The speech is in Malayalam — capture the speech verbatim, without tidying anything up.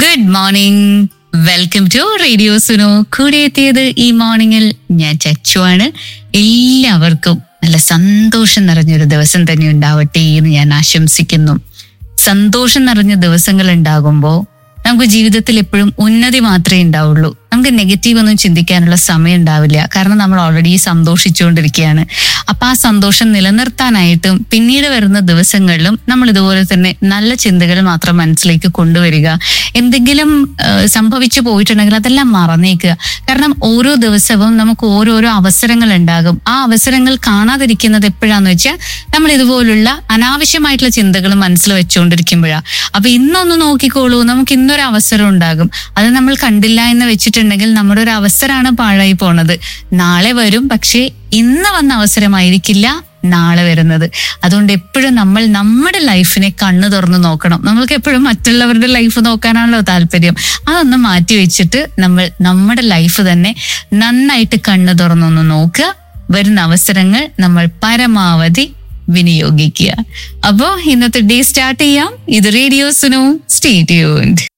Good morning, welcome to radio Suno. കൂടെ എത്തിയത് ഈ മോർണിംഗിൽ ഞാൻ ചച്ചു ആണ്. എല്ലാവർക്കും നല്ല സന്തോഷം നിറഞ്ഞൊരു ദിവസം തന്നെ ഉണ്ടാവട്ടെ എന്ന് ഞാൻ ആശംസിക്കുന്നു. സന്തോഷം നിറഞ്ഞ ദിവസങ്ങൾ ഉണ്ടാകുമ്പോ നമുക്ക് ജീവിതത്തിൽ എപ്പോഴും ഉന്നതി മാത്രമേ ഉണ്ടാവുള്ളൂ. നമുക്ക് നെഗറ്റീവ് ഒന്നും ചിന്തിക്കാനുള്ള സമയം ഉണ്ടാവില്ല. കാരണം നമ്മൾ ഓൾറെഡി സന്തോഷിച്ചുകൊണ്ടിരിക്കുകയാണ്. അപ്പൊ ആ സന്തോഷം നിലനിർത്താനായിട്ടും പിന്നീട് വരുന്ന ദിവസങ്ങളിലും നമ്മൾ ഇതുപോലെ തന്നെ നല്ല ചിന്തകൾ മാത്രം മനസ്സിലേക്ക് കൊണ്ടുവരിക. എന്തെങ്കിലും സംഭവിച്ചു പോയിട്ടുണ്ടെങ്കിൽ അതെല്ലാം മറന്നേക്കുക. കാരണം ഓരോ ദിവസവും നമുക്ക് ഓരോരോ അവസരങ്ങൾ ഉണ്ടാകും. ആ അവസരങ്ങൾ കാണാതിരിക്കുന്നത് എപ്പോഴാന്ന് വെച്ചാൽ നമ്മൾ ഇതുപോലുള്ള അനാവശ്യമായിട്ടുള്ള ചിന്തകൾ മനസ്സിൽ വെച്ചുകൊണ്ടിരിക്കുമ്പോഴാണ്. അപ്പൊ ഇന്നൊന്ന് നോക്കിക്കോളൂ, നമുക്ക് ഇന്നൊരു അവസരം ഉണ്ടാകും. അത് നമ്മൾ കണ്ടില്ല എന്ന് വെച്ചിട്ടുണ്ടെങ്കിൽ നമ്മുടെ ഒരു അവസരമാണ് പാഴായി പോണത്. നാളെ വരും, പക്ഷേ ഇന്ന് വന്ന അവസരമായിരിക്കില്ല നാളെ വരുന്നത്. അതുകൊണ്ട് എപ്പോഴും നമ്മൾ നമ്മുടെ ലൈഫിനെ കണ്ണു തുറന്ന് നോക്കണം. നമ്മൾക്ക് എപ്പോഴും മറ്റുള്ളവരുടെ ലൈഫ് നോക്കാനാണല്ലോ താല്പര്യം. അതൊന്ന് മാറ്റി വെച്ചിട്ട് നമ്മൾ നമ്മുടെ ലൈഫ് തന്നെ നന്നായിട്ട് കണ്ണു തുറന്നൊന്ന് നോക്കുക. വരുന്ന അവസരങ്ങൾ നമ്മൾ പരമാവധി വിനിയോഗിക്കുക. അപ്പോ ഇന്നത്തെ ഡേ സ്റ്റാർട്ട് ചെയ്യാം. ഇത് റേഡിയോ സുനോ. Stay tuned.